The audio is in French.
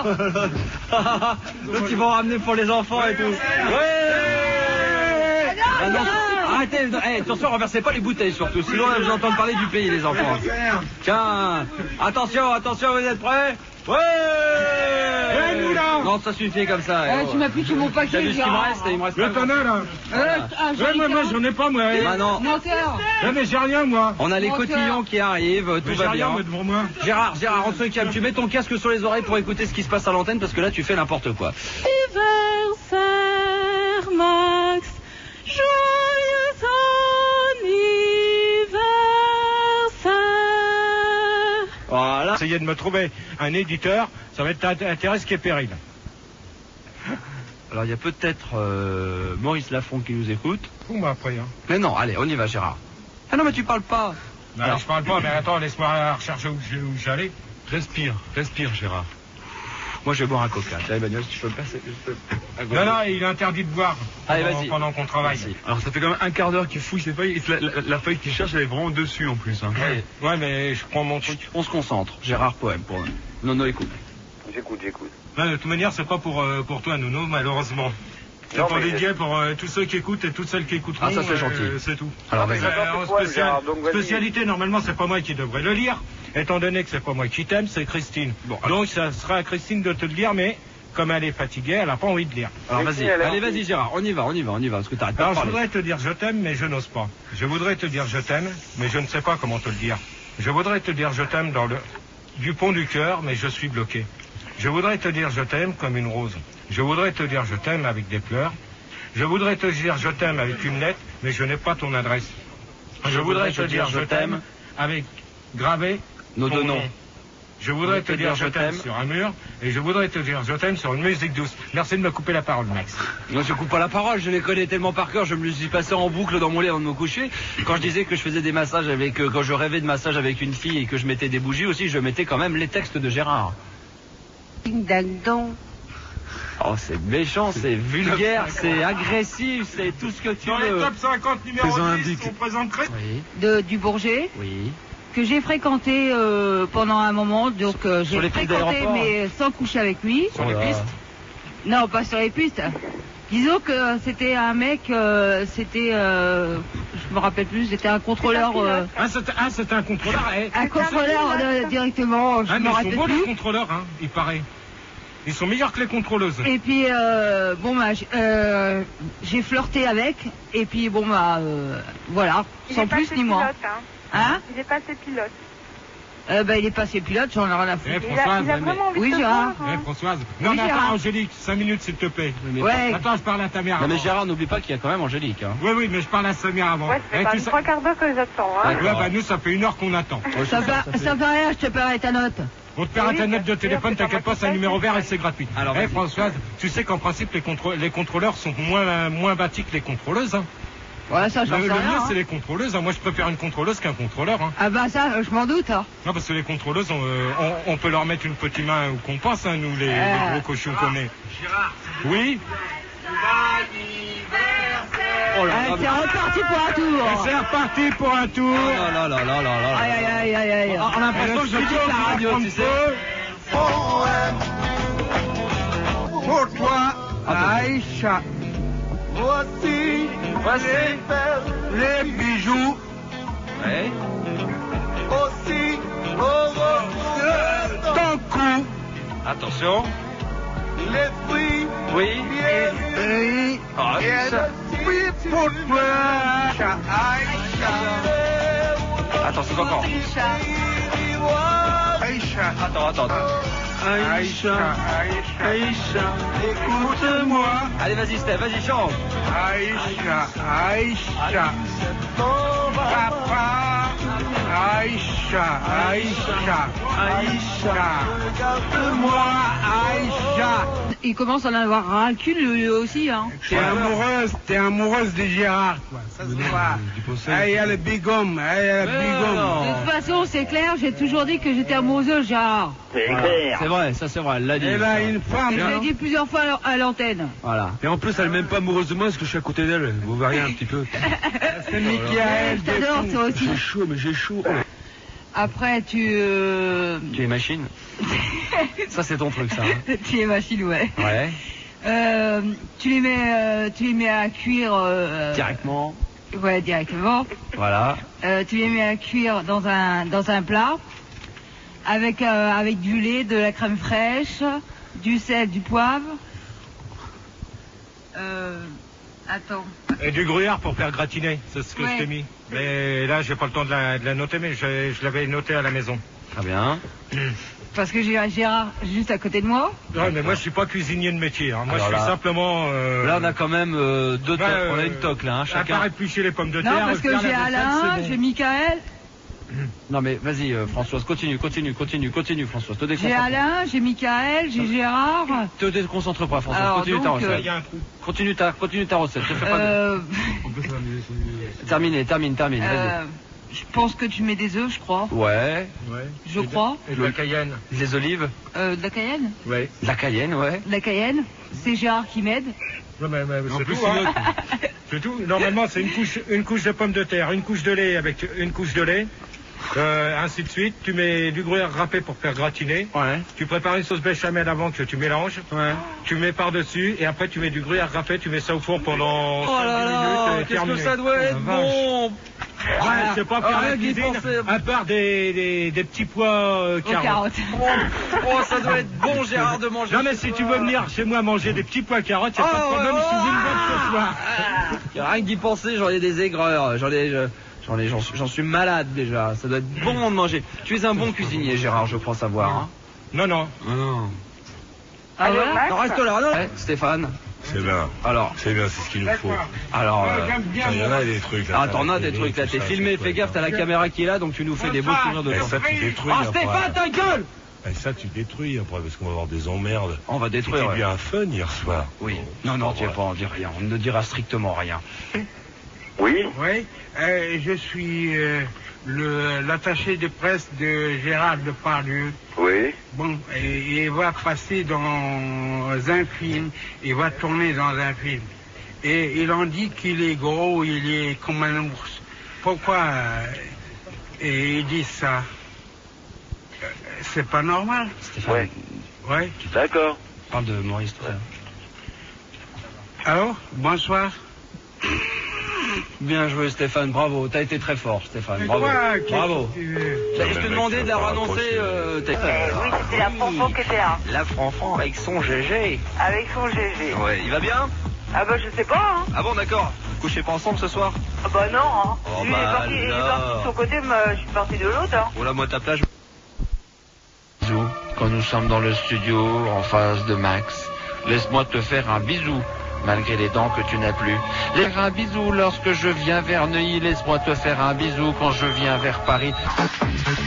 Donc ils vont ramener pour les enfants et tout. Ouais. Ah non, arrêtez, attention, renversez pas les bouteilles surtout, sinon vous entendez parler du pays les enfants. Tiens, attention, vous êtes prêts? Ouais. Non, ça suffit comme ça. Tu m'as piqué mon paquet. T'as vu ce qu'il me reste? Le tonneau là. Moi j'en ai pas moi. Ah non. Menteur. Mais j'ai rien moi. On a les cotillons qui arrivent, tout va bien. Devant moi. Gérard, en ce cas, tu mets ton casque sur les oreilles pour écouter ce qui se passe à l'antenne parce que là tu fais n'importe quoi. Anniversaire, Max. Joyeux anniversaire. Voilà. Essayez de me trouver un éditeur, ça va être intérêt qui est péril. Alors il y a peut-être Maurice Lafont qui nous écoute. Bon bah après. Hein. Mais non, allez, on y va Gérard. Ah non mais tu parles pas. Non, je parle pas, mais attends, laisse-moi rechercher où j'allais. Respire Gérard. Moi je vais boire un coca. Tiens Emmanuel, si tu peux me passer. Non, il est interdit de boire pendant qu'on travaille. Merci. Alors ça fait quand même un quart d'heure qu'il fouille ses feuilles, et la feuille qu'il cherche elle est vraiment dessus en plus. Hein. Ouais, mais je prends mon truc. On se concentre. Gérard, poème pour nous. Nono, écoute. J'écoute. De toute manière, c'est pas pour toi, Nono, malheureusement. C'est pour dédié pour tous ceux qui écoutent et toutes celles qui écouteront. Ah, ça c'est gentil. C'est tout. Alors, vas-y. Spécialité, normalement, c'est pas moi qui devrais le lire. Étant donné que c'est pas moi qui t'aime, c'est Christine. Bon, donc ça sera à Christine de te le lire, mais comme elle est fatiguée, elle n'a pas envie de lire. Alors vas-y, allez vas-y Gérard, on y va, parce que t'arrêtes pas de Alors parler. je voudrais te dire je t'aime, mais je n'ose pas. Je voudrais te dire je t'aime, mais je ne sais pas comment te le dire. Je voudrais te dire je t'aime du pont du cœur, mais je suis bloqué. Je voudrais te dire je t'aime comme une rose. Je voudrais te dire je t'aime avec des pleurs. Je voudrais te dire je t'aime avec une lettre, mais je n'ai pas ton adresse. Je voudrais te dire je t'aime avec gravé nos deux noms. Je voudrais te dire je t'aime sur un mur, et je voudrais te dire je t'aime sur une musique douce. Merci de me couper la parole, Max. Non, je coupe pas la parole, je les connais tellement par cœur, je me suis passé en boucle dans mon lit avant de me coucher. Quand je disais que je faisais des massages quand je rêvais de massages avec une fille et que je mettais des bougies aussi, je mettais quand même les textes de Gérard. Ding dang dong. Oh, c'est méchant, c'est vulgaire, c'est agressif, c'est tout ce que tu Dans veux. les top 50 numéro 10, on présenterait... Oui. Du Bourget. Oui. Que j'ai fréquenté pendant un moment, donc j'ai les pistes fréquenté d'aéroport. mais sans coucher avec lui. Sur les pistes. Non, pas sur les pistes. Disons que c'était un mec, je me rappelle plus, c'était un contrôleur. C'était un contrôleur. Un contrôleur directement, je me Mais ils sont rappelle beaux les plus. contrôleurs, hein, il paraît. Ils sont meilleurs que les contrôleuses. Et puis j'ai flirté avec, et puis voilà, sans plus ni moins. Hein? Il est passé pilote. Il est passé pilote, j'en ai rien à foutre. Françoise, Il a vraiment envie Oui, de te Gérard. voir, hein. Françoise. Non, Oui, mais attends, Gérard. Angélique, 5 minutes s'il te plaît. Ouais. Attends, je parle à ta mère. Non mais avant. Gérard, n'oublie pas qu'il y a quand même Angélique. Hein. Oui, mais je parle à Samir avant. Ouais, ça fait pas tu sais- 3 quarts d'heure que j'attends, hein. D'accord. Ouais, nous, ça fait 1 heure qu'on attend. Ça fait rien, je te paierai ta note. On te paiera ta note de téléphone, t'inquiète pas, c'est un numéro vert et c'est gratuit. Alors, vas-y. Françoise, tu sais qu'en principe, les contrôleurs sont moins bâtis que les contrôleuses. Hein. Ouais, ça, j'en Le sais mieux, rien. c'est les contrôleuses. Hein. Moi, je préfère une contrôleuse qu'un contrôleur. Hein. Ah bah ça, je m'en doute. Hein. Non, parce que les contrôleuses, on peut leur mettre une petite main où qu'on passe, hein, nous, les gros cochons qu'on est. Gérard. Oui. Oh là Allez, c'est reparti pour un tour. Et c'est reparti pour un tour. Oh là là là là là là. Aïe, aïe, aïe, aïe. On a l'impression que je quitte la radio, tu sais. Pour toi, Aïcha. Voici les bijoux. Ouais. Aussi ton cou. Attention. Les fruits. Oui. Et Aïcha. puis pour toi, Aïcha. Attention encore. Aïcha. Attends. Aïcha. Aïcha. Écoute-moi. Allez, vas-y Steph, vas-y chante. Aïcha. Papa. Aïcha. Regarde-moi, Aïcha. Il commence à en avoir ras le cul lui aussi. Hein. T'es amoureuse de Gérard, quoi. Ça se voit. Il y a le big homme. De toute façon, c'est clair, j'ai toujours dit que j'étais amoureuse de Gérard. C'est vrai, ça c'est vrai, elle l'a dit. Elle a une femme. Et je l'ai dit plusieurs fois à l'antenne. Voilà. Et en plus, elle est même pas amoureuse de moi parce que je suis à côté d'elle. Vous voyez un petit peu. C'est Michael. Je t'adore, toi aussi. J'ai chaud, mais j'ai chaud. Après, tu es machine. Ça, c'est ton truc, ça. Hein. Tu es machine, ouais. Ouais. Tu les mets à cuire. Directement. Ouais, directement. Voilà. Tu les mets à cuire dans un plat avec du lait, de la crème fraîche, du sel, du poivre. Attends. Et du gruyère pour faire gratiner, c'est ce que je t'ai mis. Mais là, j'ai pas le temps de la noter, mais je l'avais noté à la maison. Très bien. Parce que j'ai Gérard juste à côté de moi. Ouais, mais moi, je suis pas cuisinier de métier. Hein. Moi, alors je suis simplement... Là, on a quand même deux tocs. On a une toque, là, hein, chacun. À part éplucher les pommes de terre... Non, parce que j'ai Alain, j'ai Michael... Non mais vas-y Françoise, continue Françoise, te déconcentre. J'ai Alain, j'ai Michael, j'ai Gérard. Te déconcentre pas Françoise, alors, continue ta recette. Continue ta recette. Termine, vas-y. Je pense que tu mets des œufs, je crois. Ouais. Je crois. Et de la cayenne. Des olives. De la cayenne. Ouais. De la cayenne, ouais. De la cayenne. C'est Gérard qui m'aide. Non, mais c'est tout, hein. C'est tout. Normalement, c'est une couche de pommes de terre, une couche de lait avec une couche de lait. Ainsi de suite, tu mets du gruyère râpé pour faire gratiner. Ouais. Tu prépares une sauce béchamel avant que tu mélanges. Ouais. Tu mets par-dessus et après tu mets du gruyère râpé, tu mets ça au four pendant 5 minutes. Qu'est-ce que ça doit être bon. Ouais, c'est pas faire la cuisine, à part des petits pois carottes. Oh, ça doit être bon, Gérard, de manger. Non, mais si tu veux venir chez moi manger des petits pois carottes, y'a pas de problème, je suis une bonne ce soir. Rien que d'y penser, j'en ai des aigreurs. J'en suis malade déjà. Ça doit être bon de manger. Tu es un bon cuisinier, Gérard, je crois savoir. Hein. Non. Ah ouais. Non, reste là. Non. Ouais, Stéphane. C'est bien. Alors. C'est bien, c'est ce qu'il nous faut. Alors. Il y en a des trucs là. Ah, t'en as des trucs là. T'es filmé, fais gaffe, t'as la caméra qui est là, donc tu nous fais des beaux souvenirs de Et temps. ça, tu détruis. Ah, Stéphane, ta gueule! Et ça, tu détruis après, parce qu'on va avoir des emmerdes. On va détruire. C'était bien fun hier soir. Oui. Non, tu vas pas en dire rien. On ne dira strictement rien. Oui. Je suis l'attaché de presse de Gérard Depardieu. Oui. Bon, et il va passer dans un film, il va tourner dans un film. Et il en dit qu'il est gros, il est comme un ours. Pourquoi et ils disent ça? C'est pas normal. Stéphane. Ouais. D'accord. Parle de Maurice, tout ça. Alors, bonsoir. Bien joué, Stéphane, bravo. T'as été très fort, Stéphane. Bravo. Bravo. Je te demandais de la annoncer. Oui, c'était la Franfan qui était là. La Franfan avec son GG. Avec son GG. Ouais, il va bien? Ah bah je sais pas, hein. Ah bon, d'accord. Vous couchez pas ensemble ce soir? Ah bah non, hein. Oh, Lui, il est parti de son côté, mais je suis parti de l'autre, hein. Oh là, moi, ta plage. Bisous. Quand nous sommes dans le studio, en face de Max, laisse-moi te faire un bisou. Malgré les dents que tu n'as plus. Faire un bisou lorsque je viens vers Neuilly. Laisse-moi te faire un bisou quand je viens vers Paris.